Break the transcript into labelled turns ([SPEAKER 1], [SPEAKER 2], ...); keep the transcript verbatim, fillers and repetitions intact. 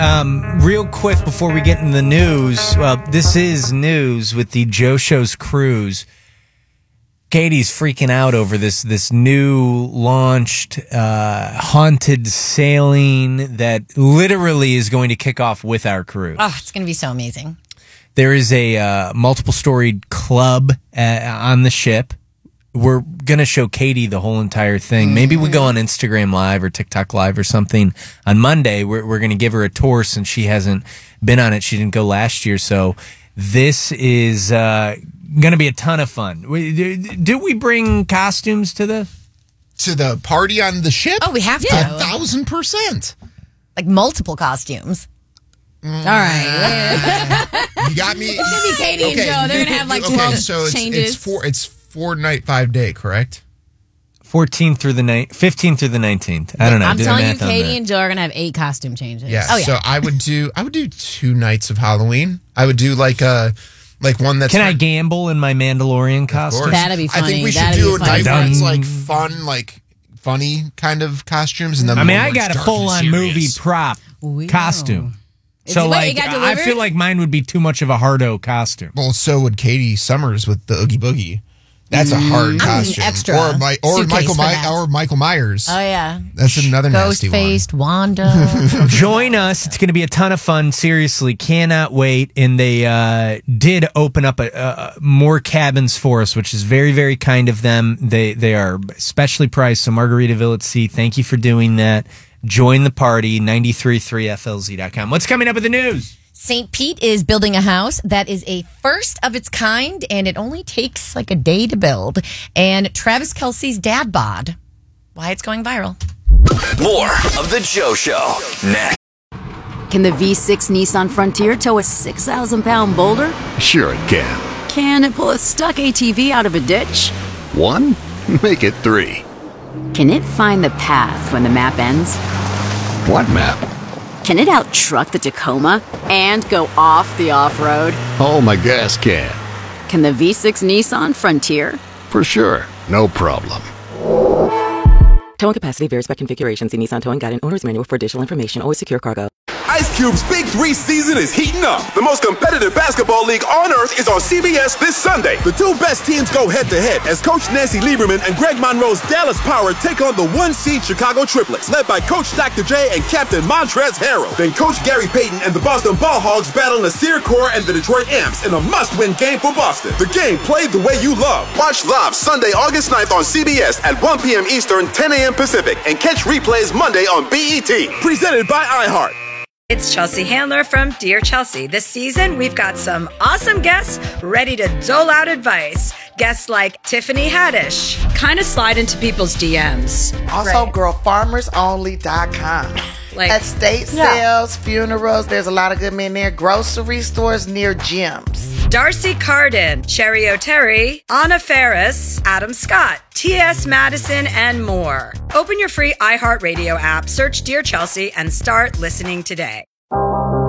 [SPEAKER 1] Um, real quick before we get into the news, well, this is news with the Joe Show's cruise. Katie's freaking out over this this new launched uh, haunted sailing that literally is going to kick off with our cruise.
[SPEAKER 2] Oh, it's going to be so amazing.
[SPEAKER 1] There is a uh, multiple storied club uh, on the ship. We're going to show Katie the whole entire thing. Maybe we go on Instagram Live or TikTok Live or something on Monday. We're, we're going to give her a tour since she hasn't been on it. She didn't go last year. So this is uh, going to be a ton of fun. Do, do we bring costumes to the...
[SPEAKER 3] To the party on the ship?
[SPEAKER 2] Oh, we have to.
[SPEAKER 3] A thousand percent.
[SPEAKER 2] Like multiple costumes.
[SPEAKER 4] Mm. All right.
[SPEAKER 3] You got me.
[SPEAKER 4] It's going to be Katie
[SPEAKER 3] okay.
[SPEAKER 4] and Joe. They're going to have like
[SPEAKER 3] okay,
[SPEAKER 4] twelve
[SPEAKER 3] so it's,
[SPEAKER 4] changes.
[SPEAKER 3] It's four, it's four night, five day, correct?
[SPEAKER 1] fourteenth through the ni- fifteenth through the nineteenth. I don't know.
[SPEAKER 4] I'm
[SPEAKER 1] Do the
[SPEAKER 4] telling you,
[SPEAKER 1] math on
[SPEAKER 4] Katie
[SPEAKER 1] that.
[SPEAKER 4] and Joe are going to have eight costume changes.
[SPEAKER 3] Yeah.
[SPEAKER 2] Oh, yeah.
[SPEAKER 3] So I would do I would do two nights of Halloween. I would do like a like one that's
[SPEAKER 1] Can I
[SPEAKER 3] like,
[SPEAKER 1] gamble in my Mandalorian
[SPEAKER 3] of
[SPEAKER 1] costume?
[SPEAKER 3] course.
[SPEAKER 4] That'd be
[SPEAKER 3] I think
[SPEAKER 4] funny.
[SPEAKER 3] we should
[SPEAKER 4] That'd
[SPEAKER 3] do
[SPEAKER 4] be
[SPEAKER 3] a
[SPEAKER 4] funny.
[SPEAKER 3] night where it's
[SPEAKER 1] Done.
[SPEAKER 3] like fun, like funny kind of costumes, and then
[SPEAKER 1] I mean,
[SPEAKER 3] one
[SPEAKER 1] I
[SPEAKER 3] where it's
[SPEAKER 1] got a
[SPEAKER 3] dark and
[SPEAKER 1] full on
[SPEAKER 3] serious.
[SPEAKER 1] movie prop
[SPEAKER 4] We
[SPEAKER 1] costume.
[SPEAKER 4] Is
[SPEAKER 1] So
[SPEAKER 4] it- wait,
[SPEAKER 1] like,
[SPEAKER 4] it got
[SPEAKER 1] I
[SPEAKER 4] delivered?
[SPEAKER 1] feel like mine would be too much of a hardo costume.
[SPEAKER 3] Well, so would Katie Summers with the Oogie Boogie. That's a hard
[SPEAKER 2] I'm
[SPEAKER 3] costume.
[SPEAKER 2] extra
[SPEAKER 3] or My, or
[SPEAKER 2] suitcase
[SPEAKER 3] Michael
[SPEAKER 2] for
[SPEAKER 3] My,
[SPEAKER 2] that.
[SPEAKER 3] or Michael Myers.
[SPEAKER 2] Oh, yeah.
[SPEAKER 3] That's another nasty one.
[SPEAKER 2] Ghost-faced Wanda.
[SPEAKER 1] Join us. It's going to be a ton of fun. Seriously, cannot wait. And they uh, did open up a, a, more cabins for us, which is very, very kind of them. They they are specially priced. So Margaritaville at Sea, thank you for doing that. Join the party, ninety-three point three F L Z dot com. What's coming up with the news?
[SPEAKER 2] Saint Pete is building a house that is a first of its kind, and it only takes like a day to build. And Travis Kelce's dad bod, why it's going viral.
[SPEAKER 5] More of The Joe Show next.
[SPEAKER 6] Can the V six Nissan Frontier tow a six thousand pound boulder?
[SPEAKER 7] Sure it can.
[SPEAKER 6] Can it pull a stuck A T V out of a ditch?
[SPEAKER 7] One? Make it three.
[SPEAKER 6] Can it find the path when the map ends?
[SPEAKER 7] What map?
[SPEAKER 6] Can it out-truck the Tacoma and go off the off-road?
[SPEAKER 7] Oh, my gas can.
[SPEAKER 6] Can the V six Nissan Frontier?
[SPEAKER 7] For sure. No problem.
[SPEAKER 8] Towing capacity varies by configuration. See Nissan Towing Guide and Owner's Manual for additional information. Always secure cargo.
[SPEAKER 9] Ice Cube's Big Three season is heating up. The most competitive basketball league on earth is on C B S this Sunday. The two best teams go head-to-head as Coach Nancy Lieberman and Greg Monroe's Dallas Power take on the one-seed Chicago Triplets, led by Coach Doctor J and Captain Montrezl Harrell. Then Coach Gary Payton and the Boston Ball Hogs battle Nasir Kaur and the Detroit Amps in a must-win game for Boston. The game played the way you love. Watch live Sunday, August ninth on C B S at one p.m. Eastern, ten a.m. Pacific, and catch replays Monday on B E T. Presented by iHeart.
[SPEAKER 10] It's Chelsea Handler from Dear Chelsea. This season, we've got some awesome guests ready to dole out advice. Guests like Tiffany Haddish. Kind of slide into people's D Ms.
[SPEAKER 11] Also, right. girl farmers only dot com.
[SPEAKER 10] Like,
[SPEAKER 11] estate
[SPEAKER 10] yeah.
[SPEAKER 11] sales, funerals, there's a lot of good men there. Grocery stores near gyms.
[SPEAKER 10] Darcy Carden, Cherry O'Terry, Anna Ferris, Adam Scott, T S. Madison, and more. Open your free iHeartRadio app, search Dear Chelsea, and start listening today.